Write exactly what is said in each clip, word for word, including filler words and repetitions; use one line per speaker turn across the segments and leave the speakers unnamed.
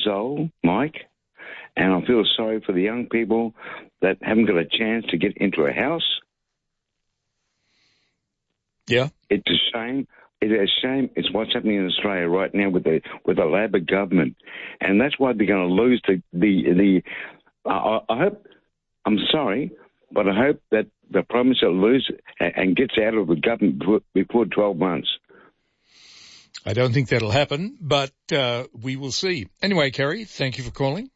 years old, Mike, and I feel sorry for the young people that haven't got a chance to get into a house.
Yeah.
It's a shame. It's a shame. It's what's happening in Australia right now with the with the Labor government, and that's why they're going to lose the the the. Uh, I hope. I'm sorry, but I hope that the Prime Minister loses and gets out of the government before twelve months.
I don't think that'll happen, but uh, we will see. Anyway, Kerry, thank you for calling.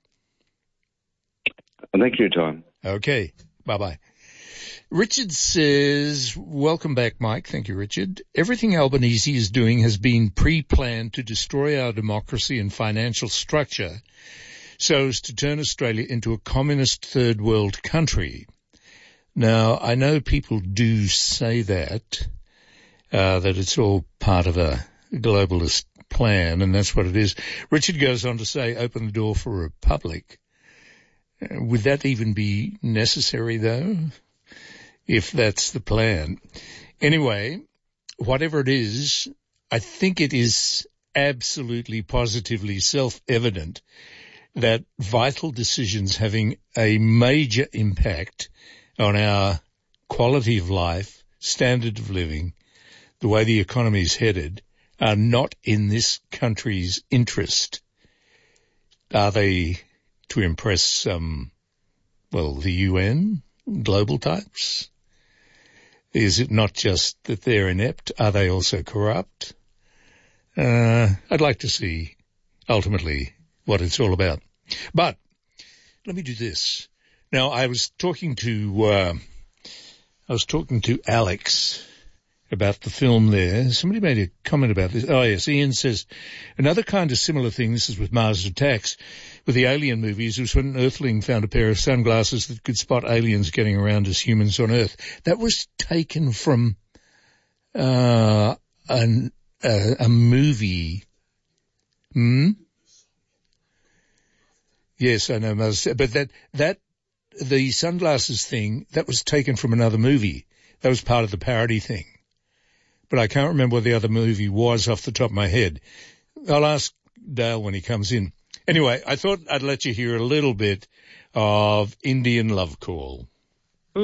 Thank you, Tom.
Okay. Bye bye. Richard says, welcome back, Mike. Thank you, Richard. Everything Albanese is doing has been pre-planned to destroy our democracy and financial structure so as to turn Australia into a communist third world country. Now, I know people do say that, uh, that it's all part of a globalist plan, and that's what it is. Richard goes on to say, open the door for a republic. Uh, would that even be necessary, though? If that's the plan. Anyway, whatever it is, I think it is absolutely positively self-evident that vital decisions having a major impact on our quality of life, standard of living, the way the economy is headed, are not in this country's interest. Are they to impress, um, well, the U N, global types? Is it not just that they're inept? Are they also corrupt? Uh, I'd like to see, ultimately, what it's all about. But let me do this. Now, I was talking to, uh, I was talking to Alex about the film there. Somebody made a comment about this. Oh, yes, Ian says, another kind of similar thing, this is with Mars Attacks, with the Alien movies, was when an Earthling found a pair of sunglasses that could spot aliens getting around as humans on Earth. That was taken from uh, an, uh, a movie. Hmm? Yes, I know, but that, that, the sunglasses thing, that was taken from another movie. That was part of the parody thing. But I can't remember what the other movie was off the top of my head. I'll ask Dale when he comes in. Anyway, I thought I'd let you hear a little bit of Indian Love Call.